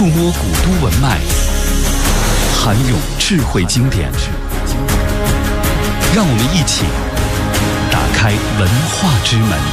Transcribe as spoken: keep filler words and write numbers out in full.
触摸古都文脉，涵咏智慧经典。让我们一起打开文化之门。